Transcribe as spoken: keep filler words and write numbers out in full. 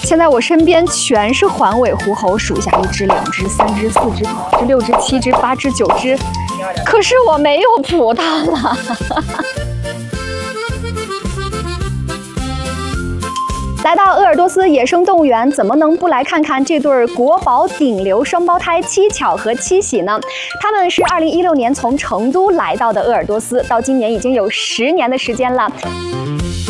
现在我身边全是环尾狐猴，数一下，一只、两只、三只、四只、五只、六只、七只、八只、九只，可是我没有葡萄了。来到鄂尔多斯野生动物园，怎么能不来看看这对国宝顶流双胞胎七巧和七喜呢？他们是二零一六年从成都来到的鄂尔多斯，到今年已经有十年的时间了。